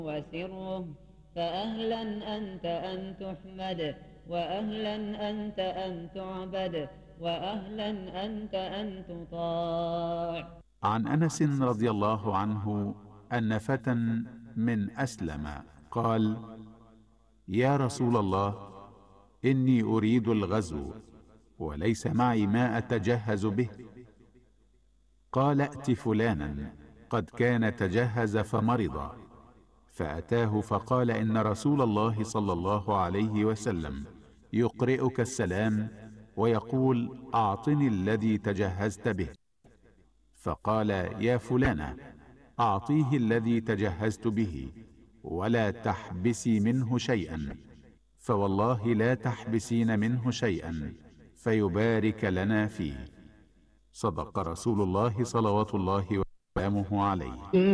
وسره، فأهلا أنت أن تحمد، وأهلا أنت أن تعبد، وأهلا أنت أن تطاع. عن أنس رضي الله عنه أن فتى من أسلم قال: يا رسول الله، إني أريد الغزو وليس معي ما أتجهز به. قال: ائت فلانا قد كان تجهز فمرض. فأتاه فقال: إن رسول الله صلى الله عليه وسلم يقرئك السلام ويقول: أعطني الذي تجهزت به. فقال: يا فلانة، أعطيه الذي تجهزت به ولا تحبسي منه شيئا، فوالله لا تحبسين منه شيئا فيبارك لنا فيه. صدق رسول الله صلوات الله وسلامه عليه.